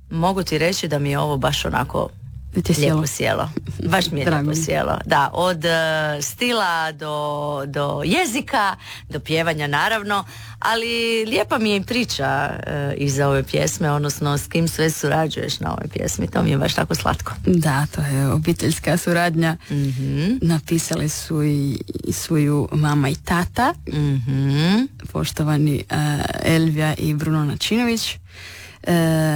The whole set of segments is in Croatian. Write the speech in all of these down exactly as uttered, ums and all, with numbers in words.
mogu ti reći da mi je ovo baš onako lijepo sjelo. Baš mi je lijepo sjelo. Da, od uh, stila do, do jezika, do pjevanja naravno, ali lijepa mi je i priča uh, iza ove pjesme, odnosno s kim sve surađuješ na ovoj pjesmi. To mi je baš tako slatko. Da, to je obiteljska suradnja. Mm-hmm. Napisali su i, i svoju mama i tata, mm-hmm. poštovani uh, Elvija i Bruno Načinović. Uh,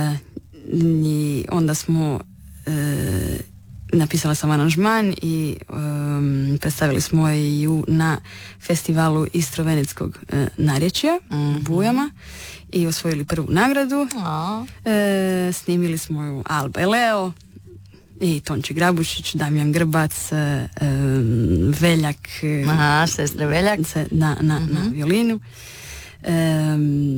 i onda smo E, napisala sam aranžman i um, predstavili smo i u, na festivalu Istro-Venetskog e, narječja mm-hmm. u Bujama i osvojili prvu nagradu. E, snimili smo ju Alba i Leo i Tonči Grabušić, Damjan Grbac, e, e, Veljak, Aha, sestre Veljak se, na, na, mm-hmm. na violinu. E,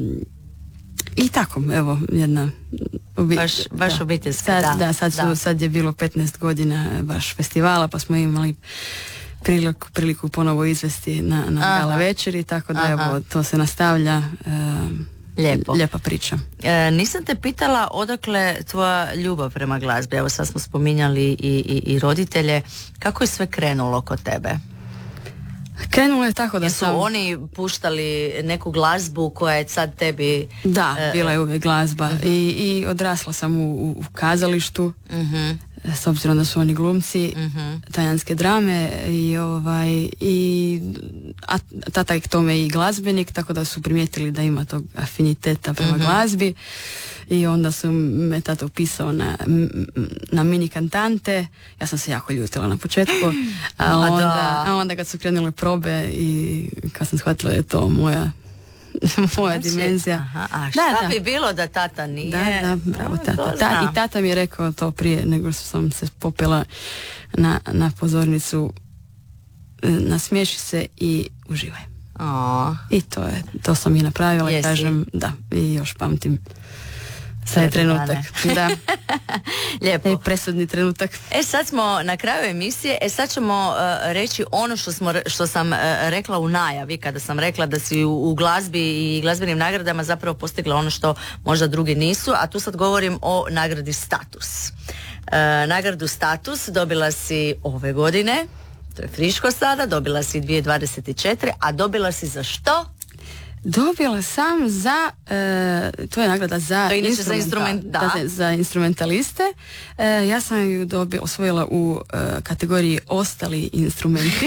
I tako, evo, jedna obi... baš, baš da. obiteljska, sad, da. Da, sad, su, da. sad je bilo petnaest godina baš festivala, pa smo imali priliku, priliku ponovo izvesti na, na gala večeri, tako da Aha. evo, to se nastavlja. Um, Lijepo. Lijepa priča. E, nisam te pitala odakle tvoja ljubav prema glazbi, evo sad smo spominjali i, i, i roditelje, kako je sve krenulo kod tebe? Krenulo je tako da Jesu sam... oni puštali neku glazbu koja je sad tebi... Da, e, bila je uvijek glazba uh-huh. I, i odrasla sam u, u kazalištu, uh-huh. s obzirom da su oni glumci, uh-huh. talijanske drame i ovaj i a tata je k tome i glazbenik, tako da su primijetili da ima tog afiniteta prema uh-huh. glazbi. I onda su me tata upisao na, na mini kantante. Ja sam se jako ljutila na početku, a onda, a onda kad su krenule probe i kad sam shvatila da je to moja moja znači, dimenzija. Aha, a šta da, bi da. bilo da tata nije? Da, da, bravo tata. Ta, I tata mi je rekao to prije nego što sam se popela na, na pozornicu. Nasmiješi se i uživaj. O. I to je, to sam i napravila. Jesi. I kažem, da, i još pamtim sad je trenutak. Da. Lijepo. E, presudni trenutak. E sad smo na kraju emisije, e sad ćemo uh, reći ono što, smo, što sam uh, rekla u najavi, kada sam rekla da si u, u glazbi i glazbenim nagradama zapravo postigla ono što možda drugi nisu, a tu sad govorim o nagradi Status. Uh, nagradu Status dobila si ove godine, to je friško sada, dobila si dvije tisuće dvadeset četiri, a dobila si za što? Dobila sam za, e, to je nagrada za, instrumental, za, instrument, da. Da, za instrumentaliste. E, ja sam ju dobila, osvojila u e, kategoriji ostali instrumenti,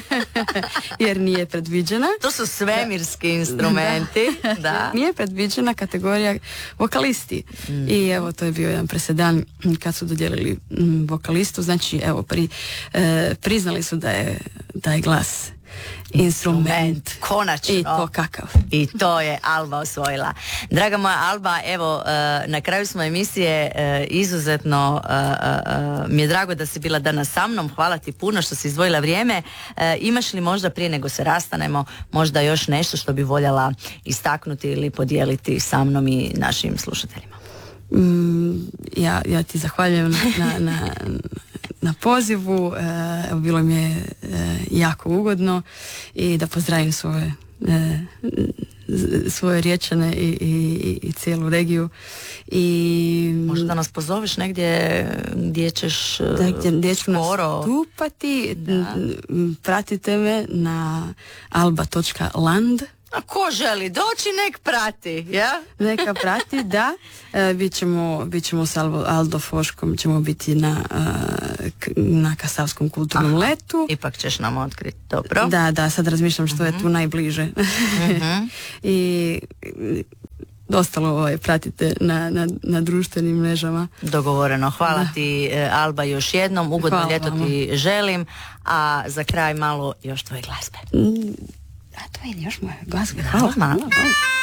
jer nije predviđena. To su svemirski instrumenti. Da. Da. Nije predviđena kategorija vokalisti. Mm. I evo, to je bio jedan presedan kad su dodijelili m, vokalistu. Znači, evo, pri, e, priznali su da je, da je glas instrument. instrument. Konačno. I to kakav. I to je Alba osvojila. Draga moja Alba, evo, uh, na kraju smo emisije, uh, izuzetno uh, uh, mi je drago da si bila danas sa mnom. Hvala ti puno što si izdvojila vrijeme. Uh, imaš li možda prije nego se rastanemo možda još nešto što bi voljela istaknuti ili podijeliti sa mnom i našim slušateljima? Mm, ja, ja ti zahvaljujem na, na, na pozivu, e, bilo mi je e, jako ugodno i da pozdravim svoje e, svoje Riječane i, i, i cijelu regiju i možda da nas pozoveš negdje gdje ćeš da, gdje, gdje ću skoro nastupati. Pratite me na alba točka land. A ko želi doći, nek prati, ja? Neka prati, da. E, bit ćemo, bit ćemo s Aldo, Aldo Foškom, ćemo biti na, uh, k, na Kasavskom kulturnom Aha, letu. Ipak ćeš nam otkriti, dobro? Da, da, sad razmišljam što uh-huh. je tu najbliže. Uh-huh. I ostalo ovaj, pratite na, na, na društvenim mrežama. Dogovoreno. Hvala da. ti, Alba, još jednom. Ugodno Hvala ljeto vama. ti želim. A za kraj malo još tvoje glazbe. Mm. A to je još moja glazba. Hvala. Malo, malo.